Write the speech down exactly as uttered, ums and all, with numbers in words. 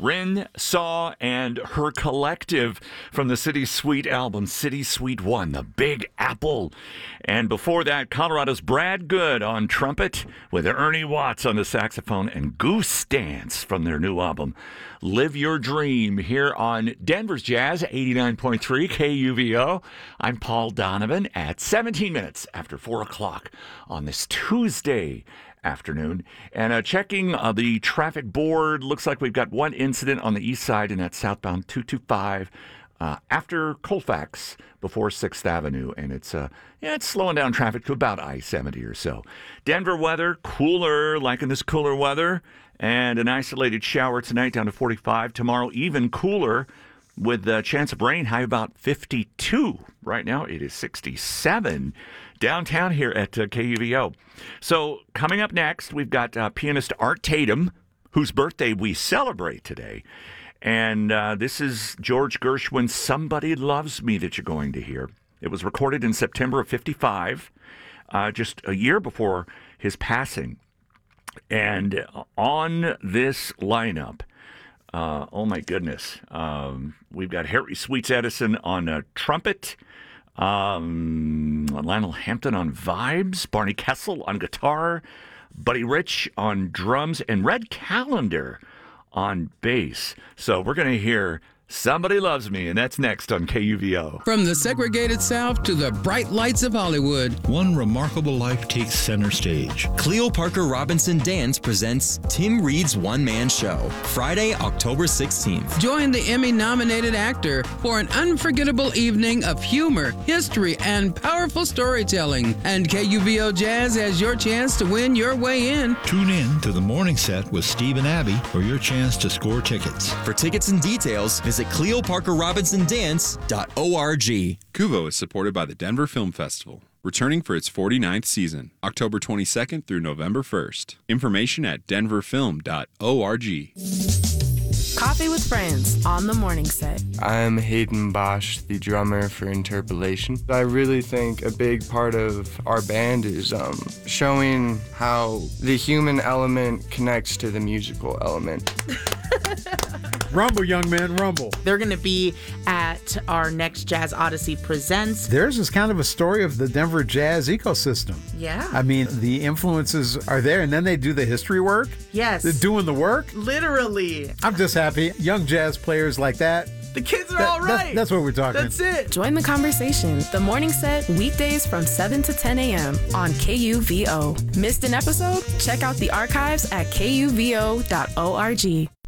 Rin Saw and her collective from the City Sweet album, City Sweet one, The Big Apple. And before that, Colorado's Brad Good on trumpet with Ernie Watts on the saxophone and Goose Dance from their new album, Live Your Dream, here on Denver's Jazz, eighty-nine point three K U V O. I'm Paul Donovan at seventeen minutes after four o'clock on this Tuesday afternoon. And uh, checking uh, the traffic board, looks like we've got one incident on the east side, and that's southbound two two five uh, after Colfax before sixth Avenue. And it's uh, yeah, it's slowing down traffic to about I seventy or so. Denver weather, cooler, liking this cooler weather, and an isolated shower tonight down to forty-five. Tomorrow, even cooler with a chance of rain, high about fifty-two. Right now, it is sixty-seven downtown here at uh, K U V O. So coming up next, we've got uh, pianist Art Tatum, whose birthday we celebrate today. And uh, this is George Gershwin's Somebody Loves Me that you're going to hear. It was recorded in September of fifty-five, uh, just a year before his passing. And on this lineup, uh, oh my goodness, um, we've got Harry Sweets Edison on uh, trumpet, Um, Lionel Hampton on vibes, Barney Kessel on guitar, Buddy Rich on drums, and Red Callender on bass. So we're going to hear Somebody Loves Me, and that's next on K U V O. From the segregated South to the bright lights of Hollywood, one remarkable life takes center stage. Cleo Parker Robinson Dance presents Tim Reed's one-man show, Friday, October sixteenth. Join the Emmy-nominated actor for an unforgettable evening of humor, history, and powerful storytelling. And K U V O Jazz has your chance to win your way in. Tune in to the morning set with Steve and Abby for your chance to score tickets. For tickets and details, visit Cleo Parker Robinson Dance dot org. Kuvo is supported by the Denver Film Festival, returning for its forty-ninth season, October twenty-second through November first. Information at denver film dot org. Coffee with Friends on the morning set. I'm Hayden Bosch, the drummer for Interpolation. I really think a big part of our band is um, showing how the human element connects to the musical element. Rumble, young man, rumble. They're going to be at our next Jazz Odyssey Presents. Theirs is kind of a story of the Denver jazz ecosystem. Yeah. I mean, the influences are there, and then they do the history work. Yes. They're doing the work. Literally. I'm just happy. Young jazz players like that. The kids are that, all right. That's, that's what we're talking. That's it. Join the conversation. The morning set, weekdays from seven to ten a.m. on K U V O. Missed an episode? Check out the archives at K U V O dot org.